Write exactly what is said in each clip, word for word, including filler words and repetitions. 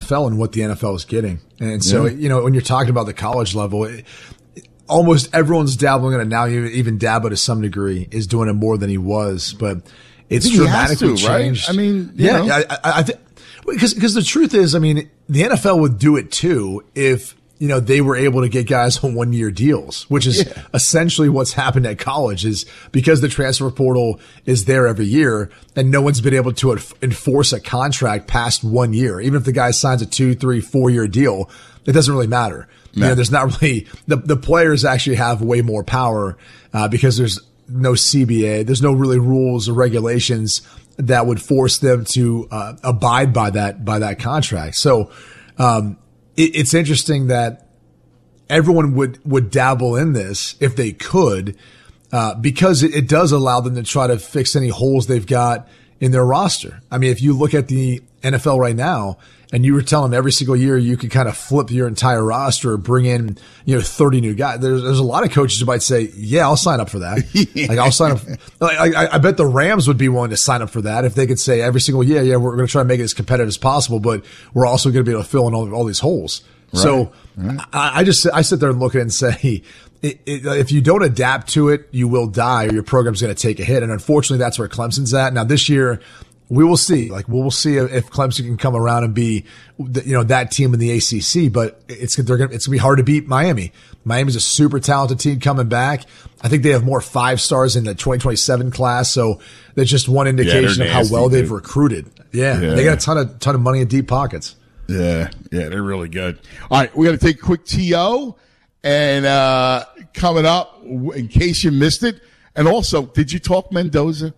F L and what the N F L is getting. And so, Yeah. you know, when you're talking about the college level, it, almost everyone's dabbling in it now. Even Dabo, to some degree, is doing it more than he was, but it's I think he has dramatically to, right? changed. I mean, you yeah, know. I, I, I think because because the truth is, I mean, the N F L would do it too if, you know, they were able to get guys on one year deals, which is Yeah. essentially what's happened at college. Is because the transfer portal is there every year and no one's been able to enforce a contract past one year. Even if the guy signs a two, three, four year deal, it doesn't really matter. No. You know, there's not really the, the players actually have way more power, uh, because there's no C B A. There's no really rules or regulations that would force them to, uh, abide by that, by that contract. So, um, it, it's interesting that everyone would, would dabble in this if they could, uh, because it, it does allow them to try to fix any holes they've got in their roster. I mean, if you look at the N F L right now, and you were telling them every single year you could kind of flip your entire roster, bring in, you know, thirty new guys. There's, there's a lot of coaches who might say, yeah, I'll sign up for that. yeah. Like I'll sign up. Like, I, I bet the Rams would be willing to sign up for that if they could say every single year, yeah, we're going to try to make it as competitive as possible, but we're also going to be able to fill in all, all these holes. Right. So right. I, I just, I sit there and look at it and say, it, it, if you don't adapt to it, you will die or your program's going to take a hit. And unfortunately, that's where Clemson's at. Now this year, we will see. Like, we will see if Clemson can come around and be, you know, that team in the A C C. But it's they're gonna it's gonna be hard to beat Miami. Miami's a super talented team coming back. I think they have more five stars in the twenty twenty-seven class. So that's just one indication yeah, of how well dude. they've recruited. Yeah, yeah, they got a ton of ton of money in deep pockets. Yeah, yeah, they're really good. All right, we got to take a quick T O, and uh coming up in case you missed it. And also, did you talk Mendoza?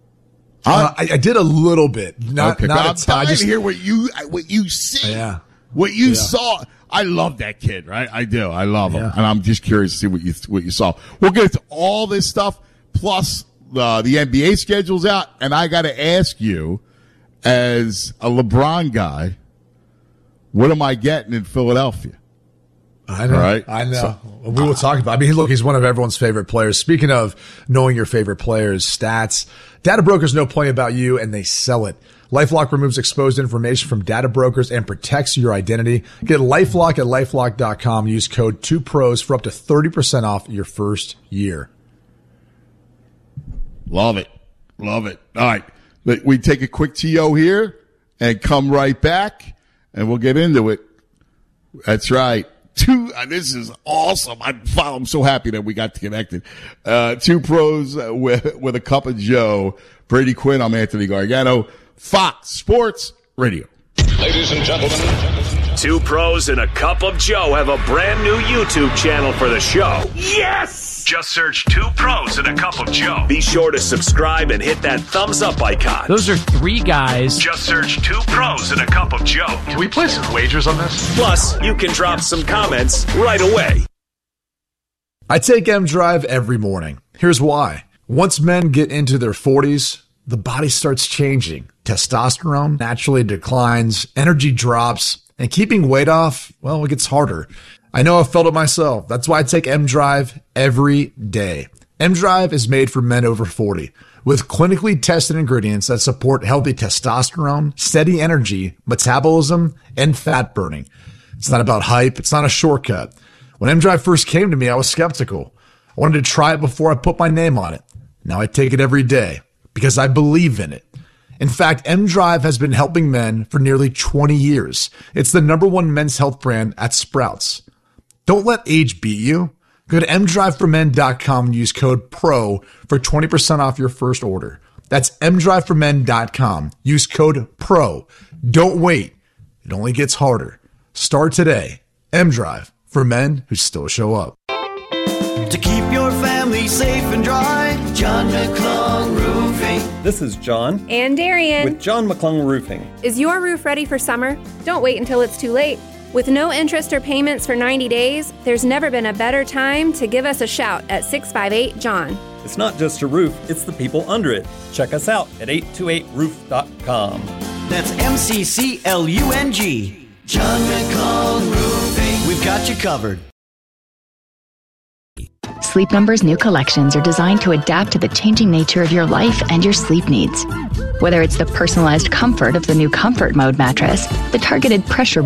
Uh, I, I did a little bit, not okay, not I'm a ton. I dying just to hear what you what you see, yeah, what you yeah. saw. I love that kid, right? I do. I love him, Yeah. and I'm just curious to see what you what you saw. We'll get to all this stuff, plus uh, the N B A schedule's out, and I got to ask you, as a LeBron guy, what am I getting in Philadelphia? I know. Right? I know. So, we will talk about. I mean, look, he's one of everyone's favorite players. Speaking of knowing your favorite players, stats, data brokers know plenty about you and they sell it. LifeLock removes exposed information from data brokers and protects your identity. Get LifeLock at LifeLock dot com. Use code two pros for up to thirty percent off your first year. Love it. Love it. All right. We take a quick T O here and come right back, and we'll get into it. That's right. Two, uh, this is awesome. I'm, I'm so happy that we got connected. Uh, two pros uh, with, with a cup of Joe. Brady Quinn, I'm Anthony Gargano. Fox Sports Radio. Ladies and gentlemen. Two pros and a cup of Joe have a brand new YouTube channel for the show. Yes! Just search Two Pros and a Cup of Joe. Be sure to subscribe and hit that thumbs up icon. Those are three guys. Just search Two Pros and a Cup of Joe. Can we place some wagers on this? Plus, you can drop some comments right away. I take M Drive every morning. Here's why. Once men get into their forties, the body starts changing. Testosterone naturally declines, energy drops, and keeping weight off, well, it gets harder. I know I've felt it myself. That's why I take M Drive every day. M Drive is made for men over forty with clinically tested ingredients that support healthy testosterone, steady energy, metabolism, and fat burning. It's not about hype. It's not a shortcut. When M Drive first came to me, I was skeptical. I wanted to try it before I put my name on it. Now I take it every day because I believe in it. In fact, M Drive has been helping men for nearly twenty years. It's the number one men's health brand at Sprouts. Don't let age beat you. Go to m drive for men dot com and use code PRO for twenty percent off your first order. That's m drive for men dot com. Use code PRO. Don't wait. It only gets harder. Start today. M-Drive, for men who still show up. To keep your family safe and dry, John McClung Roofing. This is John. And Darian. With John McClung Roofing. Is your roof ready for summer? Don't wait until it's too late. With no interest or payments for ninety days, there's never been a better time to give us a shout at six five eight, John. It's not just a roof, it's the people under it. Check us out at eight two eight roof dot com. That's M C C L U N G. John McClung Roofing. We've got you covered. Sleep Number's new collections are designed to adapt to the changing nature of your life and your sleep needs. Whether it's the personalized comfort of the new Comfort Mode mattress, the targeted pressure